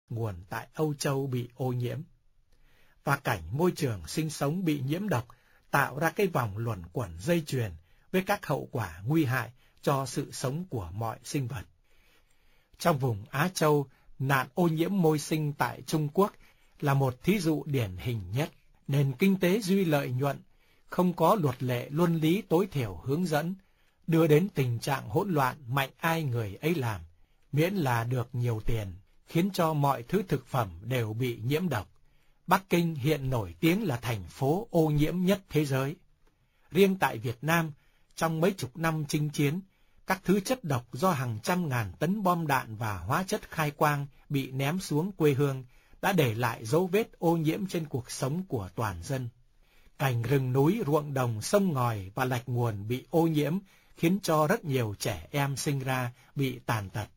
nguồn tại Âu Châu bị ô nhiễm. Và cảnh môi trường sinh sống bị nhiễm độc tạo ra cái vòng luẩn quẩn dây chuyền với các hậu quả nguy hại cho sự sống của mọi sinh vật. Trong vùng Á Châu, nạn ô nhiễm môi sinh tại Trung Quốc là một thí dụ điển hình nhất. Nền kinh tế duy lợi nhuận, không có luật lệ luân lý tối thiểu hướng dẫn, đưa đến tình trạng hỗn loạn mạnh ai người ấy làm, miễn là được nhiều tiền, khiến cho mọi thứ thực phẩm đều bị nhiễm độc. Bắc Kinh hiện nổi tiếng là thành phố ô nhiễm nhất thế giới. Riêng tại Việt Nam, trong mấy chục năm chinh chiến, các thứ chất độc do hàng trăm ngàn tấn bom đạn và hóa chất khai quang bị ném xuống quê hương đã để lại dấu vết ô nhiễm trên cuộc sống của toàn dân. Cảnh rừng núi, ruộng đồng, sông ngòi và lạch nguồn bị ô nhiễm khiến cho rất nhiều trẻ em sinh ra bị tàn tật.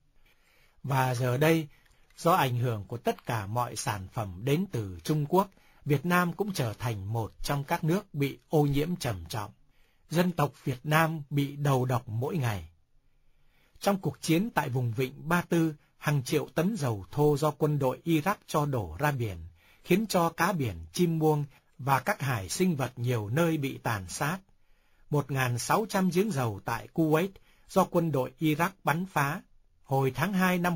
Và giờ đây, do ảnh hưởng của tất cả mọi sản phẩm đến từ Trung Quốc, Việt Nam cũng trở thành một trong các nước bị ô nhiễm trầm trọng. Dân tộc Việt Nam bị đầu độc mỗi ngày. Trong cuộc chiến tại vùng vịnh Ba Tư, hàng triệu tấn dầu thô do quân đội Iraq cho đổ ra biển, khiến cho cá biển, chim muông và các hải sinh vật nhiều nơi bị tàn sát. 1.600 giếng dầu tại Kuwait do quân đội Iraq bắn phá hồi tháng 2 năm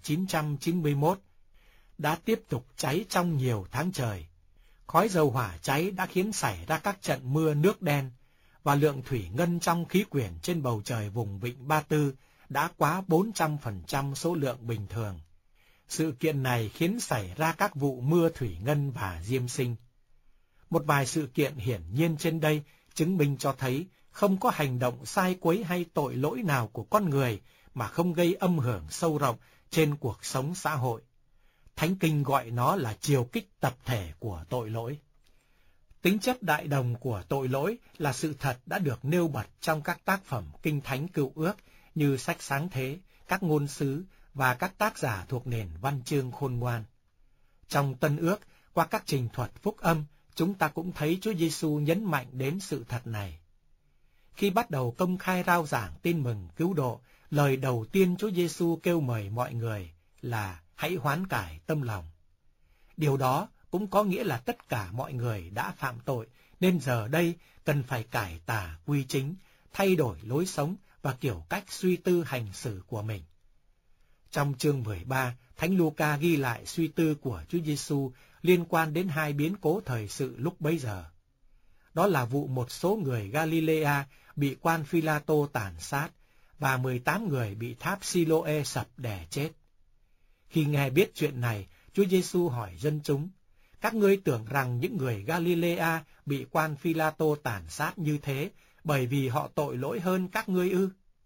1991 đã tiếp tục cháy trong nhiều tháng trời. Khói dầu hỏa cháy đã khiến xảy ra các trận mưa nước đen, và lượng thủy ngân trong khí quyển trên bầu trời vùng vịnh Ba Tư đã quá 400% số lượng bình thường. Sự kiện này khiến xảy ra các vụ mưa thủy ngân và diêm sinh. Một vài sự kiện hiển nhiên trên đây chứng minh cho thấy không có hành động sai quấy hay tội lỗi nào của con người mà không gây âm hưởng sâu rộng trên cuộc sống xã hội. Thánh Kinh gọi nó là chiều kích tập thể của tội lỗi. Tính chất đại đồng của tội lỗi là sự thật đã được nêu bật trong các tác phẩm Kinh Thánh Cựu Ước như sách Sáng Thế, các ngôn sứ và các tác giả thuộc nền văn chương khôn ngoan. Trong Tân Ước, qua các trình thuật phúc âm, chúng ta cũng thấy Chúa Giêsu nhấn mạnh đến sự thật này. Khi bắt đầu công khai rao giảng tin mừng cứu độ, lời đầu tiên Chúa Giêsu kêu mời mọi người là hãy hoán cải tâm lòng. Điều đó cũng có nghĩa là tất cả mọi người đã phạm tội, nên giờ đây cần phải cải tà quy chính, thay đổi lối sống và kiểu cách suy tư hành xử của mình. Trong chương 13, Thánh Luca ghi lại suy tư của Chúa Giêsu liên quan đến hai biến cố thời sự lúc bấy giờ. Đó là vụ một số người Galilea bị quan Phi-la-tô tàn sát và 18 người bị tháp Si-lô-e sập đè chết. Khi nghe biết chuyện này, Chúa Giêsu hỏi dân chúng: các ngươi tưởng rằng những người Galilea bị quan Phi-la-tô tàn sát như thế bởi vì họ tội lỗi hơn các ngươi ư?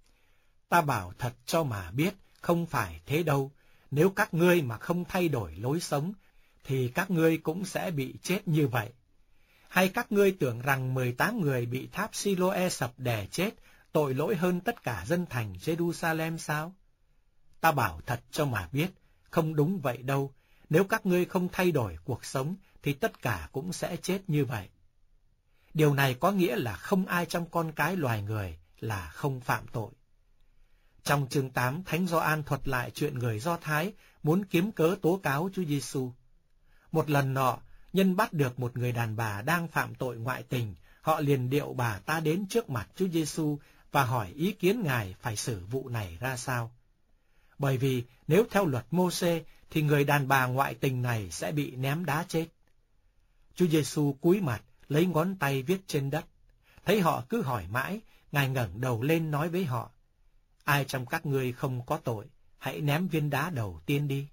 Ta bảo thật cho mà biết, không phải thế đâu. Nếu các ngươi mà không thay đổi lối sống, thì các ngươi cũng sẽ bị chết như vậy. Hay các ngươi tưởng rằng 18 người bị tháp Si-lô-e sập đè chết tội lỗi hơn tất cả dân thành Jerusalem sao? Ta bảo thật cho mà biết, không đúng vậy đâu. Nếu các ngươi không thay đổi cuộc sống, thì tất cả cũng sẽ chết như vậy. Điều này có nghĩa là không ai trong con cái loài người là không phạm tội. Trong chương 8, Thánh Gioan thuật lại chuyện người Do Thái muốn kiếm cớ tố cáo Chúa Giêsu. Một lần nọ, nhân bắt được một người đàn bà đang phạm tội ngoại tình, họ liền điệu bà ta đến trước mặt Chúa Giêsu và hỏi ý kiến Ngài phải xử vụ này ra sao. Bởi vì nếu theo luật Mô-sê thì người đàn bà ngoại tình này sẽ bị ném đá chết. Chúa Giêsu cúi mặt, lấy ngón tay viết trên đất. Thấy họ cứ hỏi mãi, Ngài ngẩng đầu lên nói với họ: ai trong các ngươi không có tội, hãy ném viên đá đầu tiên đi.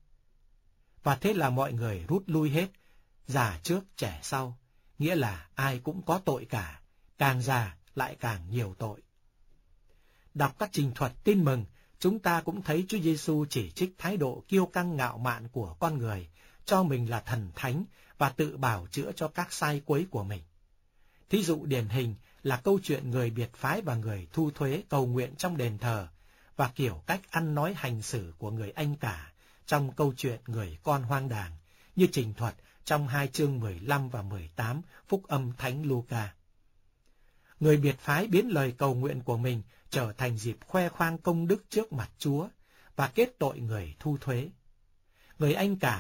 Và thế là mọi người rút lui hết, già trước trẻ sau, nghĩa là ai cũng có tội cả, càng già lại càng nhiều tội. Đọc các trình thuật tin mừng, chúng ta cũng thấy Chúa Giêsu chỉ trích thái độ kiêu căng ngạo mạn của con người, cho mình là thần thánh và tự bào chữa cho các sai quấy của mình. Thí dụ điển hình là câu chuyện người biệt phái và người thu thuế cầu nguyện trong đền thờ, và kiểu cách ăn nói hành xử của người anh cả trong câu chuyện người con hoang đàng, như trình thuật trong 2 chương 15 và 18 Phúc âm Thánh Luca. Người biệt phái biến lời cầu nguyện của mình trở thành dịp khoe khoang công đức trước mặt Chúa và kết tội người thu thuế. Người anh cả